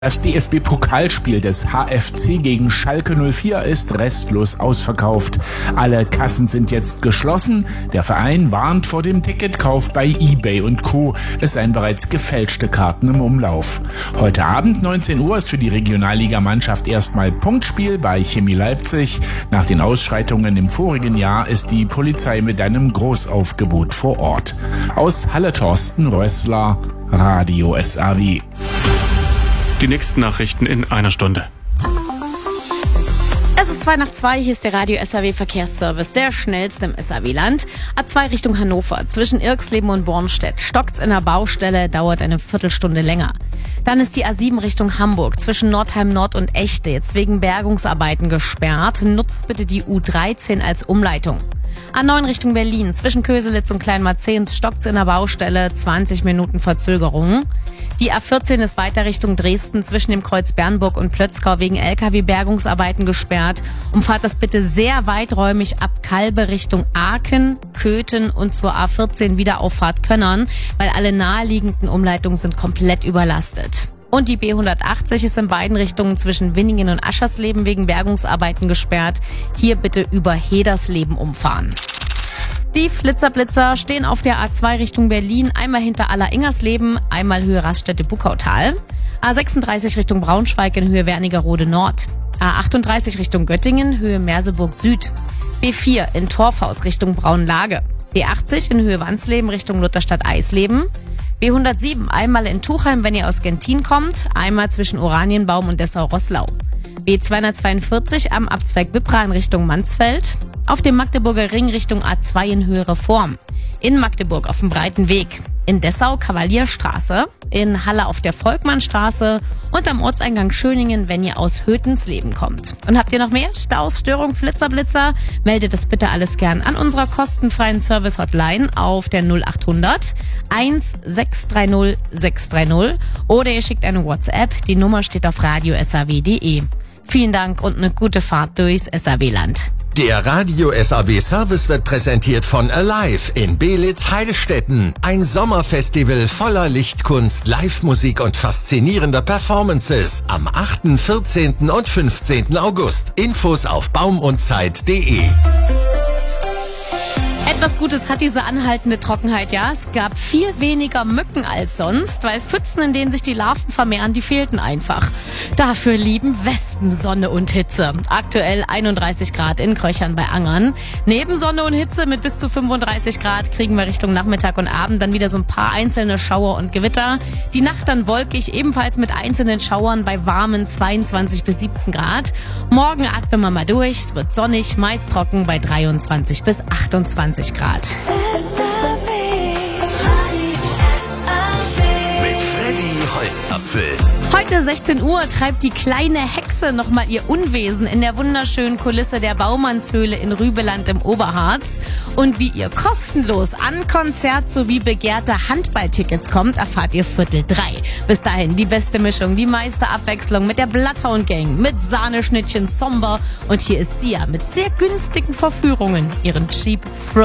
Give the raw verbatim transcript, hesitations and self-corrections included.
Das D F B-Pokalspiel des H F C gegen Schalke null vier ist restlos ausverkauft. Alle Kassen sind jetzt geschlossen. Der Verein warnt vor dem Ticketkauf bei eBay und Co. Es seien bereits gefälschte Karten im Umlauf. Heute Abend neunzehn Uhr ist für die Regionalligamannschaft erstmal Punktspiel bei Chemie Leipzig. Nach den Ausschreitungen im vorigen Jahr ist die Polizei mit einem Großaufgebot vor Ort. Aus Halle Thorsten Rössler, Radio S A W. Die nächsten Nachrichten in einer Stunde. Es ist zwei nach zwei, hier ist der Radio S A W Verkehrsservice, der schnellste im S A W-Land. A zwei Richtung Hannover, zwischen Irxleben und Bornstedt. Stockt's in der Baustelle, dauert eine Viertelstunde länger. Dann ist die A sieben Richtung Hamburg, zwischen Nordheim Nord und Echte, jetzt wegen Bergungsarbeiten gesperrt. Nutzt bitte die U dreizehn als Umleitung. A neun Richtung Berlin, zwischen Köselitz und Kleinmarzehns stockt's in der Baustelle, zwanzig Minuten Verzögerung. Die A vierzehn ist weiter Richtung Dresden, zwischen dem Kreuz Bernburg und Plötzkau wegen L K W-Bergungsarbeiten gesperrt. Umfahrt das bitte sehr weiträumig ab Kalbe Richtung Aachen, Köthen und zur A vierzehn Wiederauffahrt Könnern, weil alle naheliegenden Umleitungen sind komplett überlastet. Und die B hundertachtzig ist in beiden Richtungen zwischen Winningen und Aschersleben wegen Bergungsarbeiten gesperrt. Hier bitte über Hedersleben umfahren. Die Flitzerblitzer stehen auf der A zwei Richtung Berlin, einmal hinter Aller-Ingersleben, einmal Höhe Raststätte-Buckautal. A sechsunddreißig Richtung Braunschweig in Höhe Wernigerode Nord. A achtunddreißig Richtung Göttingen, Höhe Merseburg Süd. B vier in Torfhaus Richtung Braunlage. B achtzig in Höhe Wansleben Richtung Lutherstadt Eisleben. B hundertsieben einmal in Tuchheim, wenn ihr aus Gentin kommt, einmal zwischen Oranienbaum und Dessau-Roßlau. B zweihundertzweiundvierzig am Abzweig Wippra in Richtung Mansfeld. Auf dem Magdeburger Ring Richtung A zwei in Höhe Reform. In Magdeburg auf dem Breiten Weg. In Dessau Kavalierstraße. In Halle auf der Volkmannstraße. Und am Ortseingang Schöningen, wenn ihr aus Hötensleben kommt. Und habt ihr noch mehr Staus, Störung, Flitzerblitzer? Meldet das bitte alles gern an unserer kostenfreien Service-Hotline auf der null achthundert eins sechs drei null sechs drei null. Oder ihr schickt eine WhatsApp. Die Nummer steht auf radio s a w punkt d e. Vielen Dank und eine gute Fahrt durchs S A W-Land. Der Radio S A W Service wird präsentiert von Alive in Beelitz-Heilstätten. Ein Sommerfestival voller Lichtkunst, Live-Musik und faszinierender Performances. Am achten, vierzehnten und fünfzehnten August. Infos auf baumundzeit punkt d e. Etwas Gutes hat diese anhaltende Trockenheit, ja. Es gab viel weniger Mücken als sonst, weil Pfützen, in denen sich die Larven vermehren, die fehlten einfach. Dafür lieben Wespen Sonne und Hitze. Aktuell einunddreißig Grad in Kröchern bei Angern. Neben Sonne und Hitze mit bis zu fünfunddreißig Grad kriegen wir Richtung Nachmittag und Abend dann wieder so ein paar einzelne Schauer und Gewitter. Die Nacht dann wolkig, ebenfalls mit einzelnen Schauern bei warmen zweiundzwanzig bis siebzehn Grad. Morgen atmen wir mal durch, es wird sonnig, meist trocken bei dreiundzwanzig bis achtundzwanzig Grad. Mit Freddy Holzapfel. Heute sechzehn Uhr treibt die kleine Hexe nochmal ihr Unwesen in der wunderschönen Kulisse der Baumannshöhle in Rübeland im Oberharz. Und wie ihr kostenlos an Konzert sowie begehrte Handballtickets kommt, erfahrt ihr Viertel drei. Bis dahin die beste Mischung, die meiste Abwechslung mit der Bloodhound Gang, mit Sahneschnittchen Somber. Und hier ist Sia mit sehr günstigen Verführungen, ihren Cheap Thrill.